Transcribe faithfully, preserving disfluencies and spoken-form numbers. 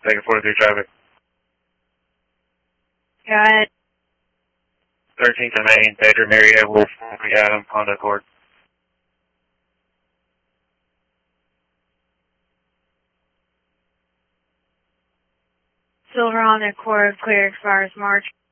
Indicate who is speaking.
Speaker 1: Second forty-three traffic.
Speaker 2: Got it.
Speaker 1: thirteenth and Main, Pedro, Mary Edwards, Adam, Honda Accord.
Speaker 2: Silver on the Accord, clear as far as March.